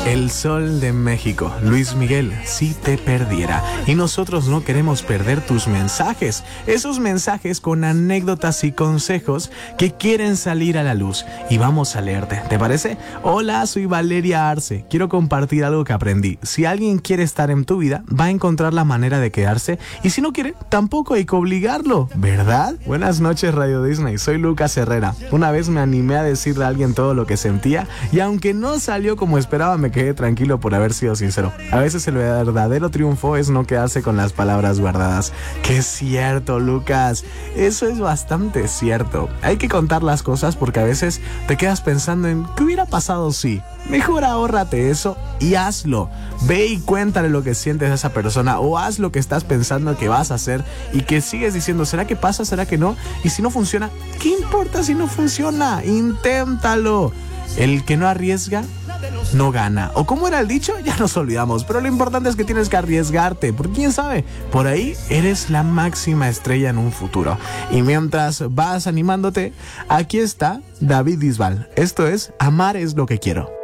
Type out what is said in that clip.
El Sol de México, Luis Miguel, si te perdiera. Y nosotros no queremos perder tus mensajes, esos mensajes con anécdotas y consejos que quieren salir a la luz. Y vamos a leerte, ¿te parece? Hola, soy Valeria Arce. Quiero compartir algo que aprendí. Si alguien quiere estar en tu vida, va a encontrar la manera de quedarse. Y si no quiere, tampoco hay que obligarlo, ¿verdad? Buenas noches, Radio Disney. Soy Lucas Herrera. Una vez me animé a decirle a alguien todo lo que sentía y aunque no salió como esperaba, me quedé tranquilo por haber sido sincero. A veces el verdadero triunfo es no quedarse con las palabras guardadas. ¡Qué cierto, Lucas! Eso es bastante cierto. Hay que contar las cosas porque a veces te quedas pensando en ¿qué hubiera pasado si? Mejor ahórrate eso y hazlo. Ve y cuéntale lo que sientes a esa persona o haz lo que estás pensando que vas a hacer y que sigues diciendo ¿será que pasa? ¿Será que no? Y si no funciona, ¿qué importa si no funciona? Inténtalo. El que no arriesga no gana. O como era el dicho, ya nos olvidamos. Pero lo importante es que tienes que arriesgarte. Porque quién sabe, por ahí eres la máxima estrella en un futuro. Y mientras vas animándote, aquí está David Bisbal. Esto es Amar es lo que quiero.